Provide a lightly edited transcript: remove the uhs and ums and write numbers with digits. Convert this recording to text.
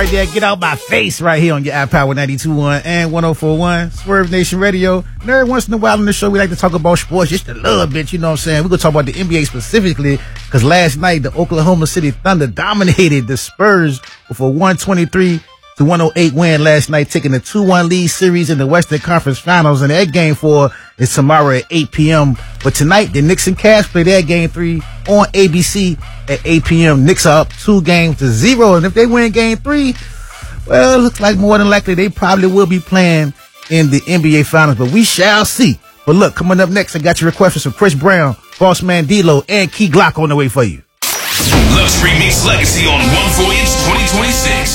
Right there, get out my face right here on your iPower 92.1 and 104.1 Swerve Nation Radio. And every once in a while on the show, we like to talk about sports just a little bit, you know what I'm saying? We're going to talk about the NBA specifically because last night the Oklahoma City Thunder dominated the Spurs with a 123-108 win last night, taking the 2-1 lead series in the Western Conference Finals. And that game 4 is tomorrow at 8 p.m. But tonight, the Knicks and Cavs play their game 3 on ABC at 8 p.m. Knicks are up 2-0. And if they win game 3, well, it looks like more than likely they probably will be playing in the NBA Finals. But we shall see. But look, coming up next, I got your requests from Chris Brown, Boss Man D-Lo, and Key Glock on the way for you. Luxury meets Legacy on 1/4 2026.